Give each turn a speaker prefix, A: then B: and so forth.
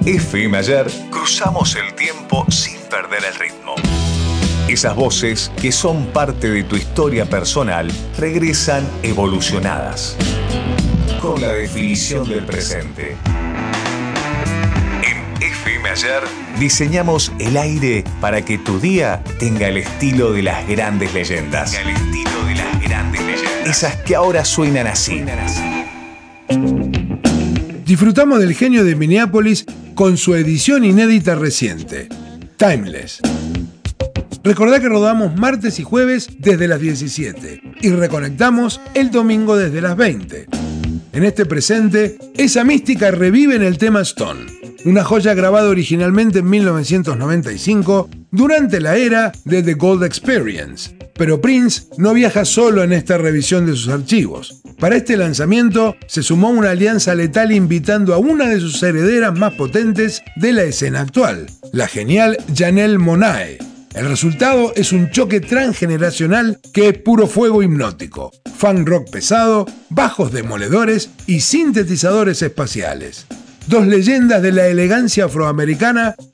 A: FM Ayer cruzamos el tiempo sin perder el ritmo. Esas voces que son parte de tu historia personal regresan evolucionadas, con la definición del presente. En FM Ayer diseñamos el aire para que tu día tenga el estilo de las grandes leyendas. Esas que ahora suenan así.
B: Disfrutamos del genio de Minneapolis con su edición inédita reciente, Timeless. Recordá que rodamos martes y jueves desde las 17 y reconectamos el domingo desde las 20. En este presente, esa mística revive en el tema Stone, una joya grabada originalmente en 1995 durante la era de The Gold Experience. Pero Prince no viaja solo en esta revisión de sus archivos. Para este lanzamiento se sumó una alianza letal invitando a una de sus herederas más potentes de la escena actual, la genial Janelle Monáe. El resultado es un choque transgeneracional que es puro fuego hipnótico, funk rock pesado, bajos demoledores y sintetizadores espaciales. Dos leyendas de la elegancia afroamericana